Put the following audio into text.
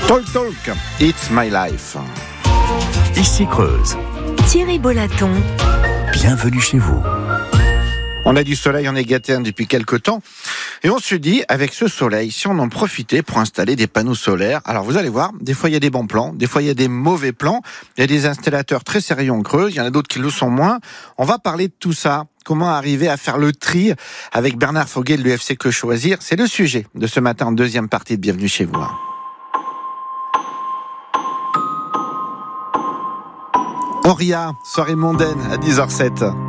Talk, it's my life. Ici Creuse. Thierry Bollaton. Bienvenue chez vous. On a du soleil, on est gâté depuis quelques temps. Et on se dit, avec ce soleil, si on en profitait pour installer des panneaux solaires. Alors vous allez voir, des fois il y a des bons plans, des fois il y a des mauvais plans. Il y a des installateurs très sérieux en Creuse, il y en a d'autres qui le sont moins. On va parler de tout ça. Comment arriver à faire le tri avec Bernard Foguet de l'UFC Que Choisir. C'est le sujet de ce matin en deuxième partie de Bienvenue chez vous. Auria, soirée mondaine à 10h07.